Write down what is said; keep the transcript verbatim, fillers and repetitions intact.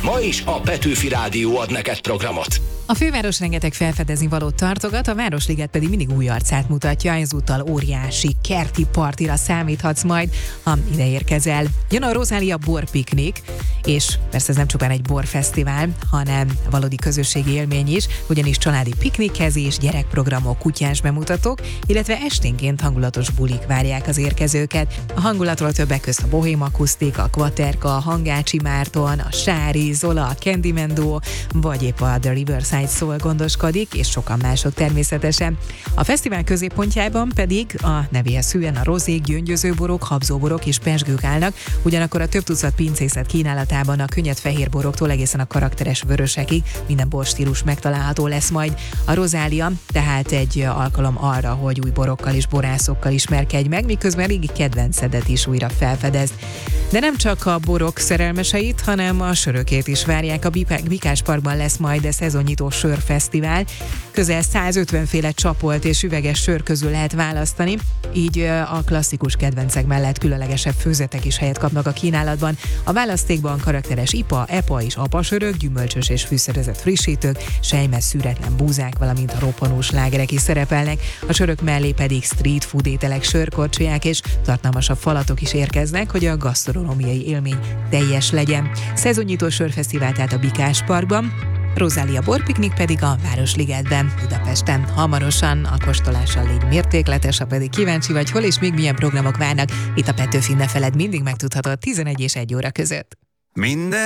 Ma is a Petőfi Rádió ad neked programot. A főváros rengeteg felfedezni valót tartogat, a Városliget pedig mindig új arcát mutatja, ezúttal óriási kerti partira számíthatsz majd, ha ide érkezel. Jön a Rozália borpiknik, és persze ez nem csupán egy borfesztivál, hanem valódi közösségi élmény is, ugyanis családi piknikezés, gyerekprogramok, kutyás bemutatók, illetve esténként hangulatos bulik várják az érkezőket. A hangulatról többek közt a Bohém Akusztik, a Kvaterka, a Hangácsi Márton, a Sári, Zola, a Candyman Duo, vagy épp a The Riverside Soul gondoskodik, és sokan mások természetesen. A fesztivál középpontjában pedig a nevéhez hűen a rozék, gyöngyözőborok, habzóborok és pezsgők állnak, ugyanakkor a több tucat pincészet kínálatában a könnyed fehérboroktól egészen a karakteres vörösekig minden borstílus megtalálható lesz majd. A Rozália tehát egy alkalom arra, hogy új borokkal és borászokkal ismerkedj meg, miközben régi kedvencedet is újra felfedezd. De nem csak a borok szerelmeseit, hanem a sörökét is várják. A Bikás Parkban lesz majd a szezonnyitó sörfesztivál. Közel százötven féle csapolt és üveges sör közül lehet választani, így a klasszikus kedvencek mellett különlegesebb főzetek is helyet kapnak a kínálatban. A választékban karakteres ipa, epa és apasörök, gyümölcsös és fűszerezett frissítők, sejmes szűretlen búzák, valamint a roppanós slágerek is szerepelnek. A sörök mellé pedig street food ételek, sörkorcsolyák és tartalmasabb falatok is érkeznek, hogy a gasztronómiai élmény teljes legyen. Szezonnyitó sörfesztivál tehát a Bikás Parkban, Rozália borpiknik pedig a Városligetben, Budapesten. Hamarosan a kóstolással légy mértékletes, ha pedig kíváncsi vagy, hol és még milyen programok várnak, itt a Petőfin, ne feledd, mindig megtudhatod tizenegy és egy óra között. Minden